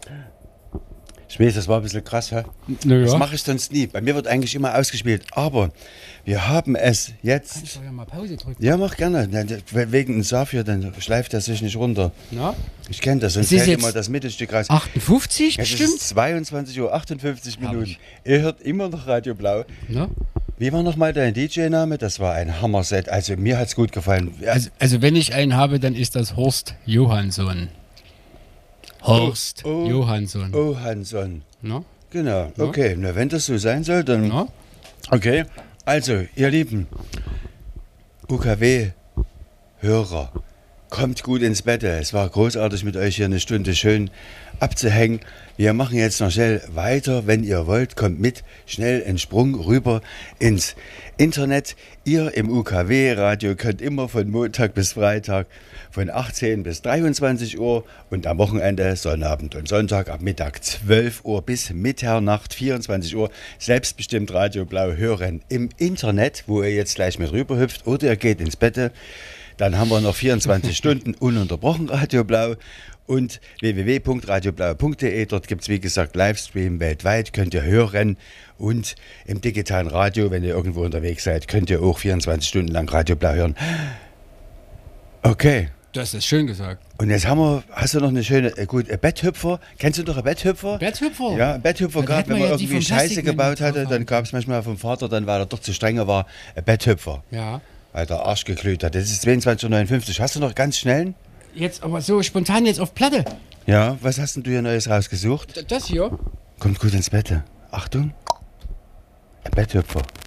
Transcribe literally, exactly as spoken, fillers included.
Ich weiß, das war ein bisschen krass, hä? Na ja. Das mache ich sonst nie. Bei mir wird eigentlich immer ausgespielt. Aber wir haben es Kann jetzt. ich doch ja mal Pause drücken? Ja, mach gerne. Wegen dem Safir, dann schleift er sich nicht runter. Na? Ich kenne das, sonst Es ist fällt jetzt immer das Mittelstück raus. achtundfünfzig Es bestimmt? ist zweiundzwanzig Uhr achtundfünfzig Minuten. Herrlich. Ihr hört immer noch Radio Blau. Na? Wie war nochmal dein D J-Name? Das war ein Hammer-Set. Also mir hat es gut gefallen. Also, also wenn ich einen habe, dann ist das Horst Johansson. Horst Oh, oh, Johansson. Oh, Hanson. Na? Genau, okay. Na, wenn das so sein soll, dann... Na? Okay, also, ihr Lieben, U K W-Hörer, kommt gut ins Bett. Es war großartig mit euch hier eine Stunde schön abzuhängen. Wir machen jetzt noch schnell weiter. Wenn ihr wollt, kommt mit, schnell einen Sprung rüber ins Internet. Ihr im U K W-Radio könnt immer von Montag bis Freitag von achtzehn bis dreiundzwanzig Uhr und am Wochenende, Sonnabend und Sonntag ab Mittag zwölf Uhr bis Mitternacht vierundzwanzig Uhr selbstbestimmt Radio Blau hören im Internet, wo ihr jetzt gleich mit rüber hüpft oder ihr geht ins Bett. Dann haben wir noch vierundzwanzig Stunden ununterbrochen Radio Blau und w w w punkt radio blau punkt d e. Dort gibt es, wie gesagt, Livestream weltweit, könnt ihr hören. Und im digitalen Radio, wenn ihr irgendwo unterwegs seid, könnt ihr auch vierundzwanzig Stunden lang Radio Blau hören. Okay. Das ist schön gesagt. Und jetzt haben wir, hast du noch eine schöne, äh, gut, äh, Betthüpfer? Kennst du doch einen Betthüpfer? Betthüpfer? Ja, ein Betthüpfer Da gab, hätten wenn wir man ja die irgendwie vom Scheiße Plastikmännchen gebaut hatte, drauf dann haben. gab es manchmal vom Vater, dann, weil er doch zu strenger war, ein Betthüpfer. Ja. Weil der Arsch geglüht hat. Das ist zweiundzwanzig Uhr neunundfünfzig. Hast du noch ganz schnell? Jetzt aber so spontan jetzt auf Platte. Ja, was hast denn du hier Neues rausgesucht? D- Das hier? Kommt gut ins Bett. Achtung. Ein Betthüpfer.